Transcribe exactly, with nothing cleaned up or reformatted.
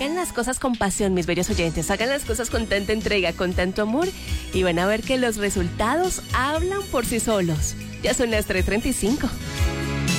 hagan las cosas con pasión, mis bellos oyentes, hagan las cosas con tanta entrega, con tanto amor, y van a ver que los resultados hablan por sí solos. Ya son las tres treinta y cinco.